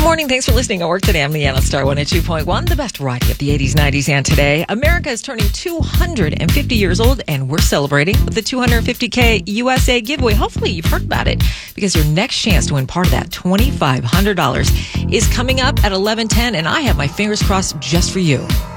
Morning. Thanks for listening. I work today. I'm Leanna Star 102.1, the best variety of the 80s, 90s, and today. America is turning 250 years old, and we're celebrating with the $250K USA giveaway. Hopefully, you've heard about it because your next chance to win part of that $2,500 is coming up at 11:10, and I have my fingers crossed just for you.